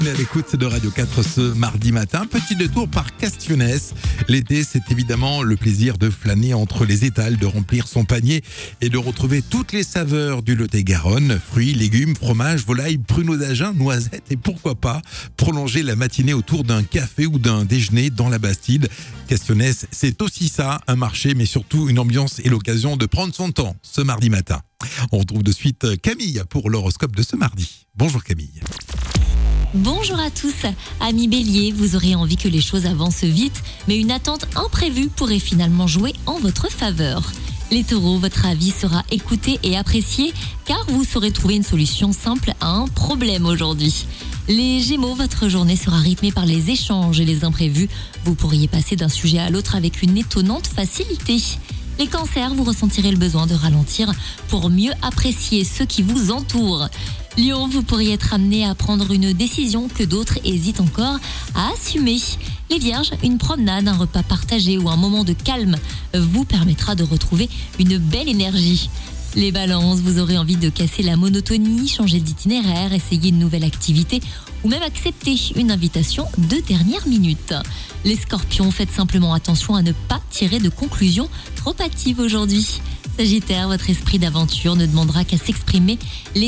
On est à l'écoute de Radio 4 ce mardi matin. Petit détour par Castionnès. L'été, c'est évidemment le plaisir de flâner entre les étals, de remplir son panier et de retrouver toutes les saveurs du Lot-et-Garonne. Fruits, légumes, fromages, volailles, pruneaux d'Agen, noisettes et pourquoi pas prolonger la matinée autour d'un café ou d'un déjeuner dans la Bastide. Castionnès, c'est aussi ça, un marché, mais surtout une ambiance et l'occasion de prendre son temps ce mardi matin. On retrouve de suite Camille pour l'horoscope de ce mardi. Bonjour Camille. Bonjour à tous, amis Bélier, vous aurez envie que les choses avancent vite, mais une attente imprévue pourrait finalement jouer en votre faveur. Les Taureaux, votre avis sera écouté et apprécié car vous saurez trouver une solution simple à un problème aujourd'hui. Les Gémeaux, votre journée sera rythmée par les échanges et les imprévus. Vous pourriez passer d'un sujet à l'autre avec une étonnante facilité. Les Cancers, vous ressentirez le besoin de ralentir pour mieux apprécier ceux qui vous entourent. Lion, vous pourriez être amené à prendre une décision que d'autres hésitent encore à assumer. Les Vierges, une promenade, un repas partagé ou un moment de calme vous permettra de retrouver une belle énergie. Les Balances, vous aurez envie de casser la monotonie, changer d'itinéraire, essayer une nouvelle activité ou même accepter une invitation de dernière minute. Les Scorpions, faites simplement attention à ne pas tirer de conclusions trop hâtives aujourd'hui. Sagittaire, votre esprit d'aventure ne demandera qu'à s'exprimer.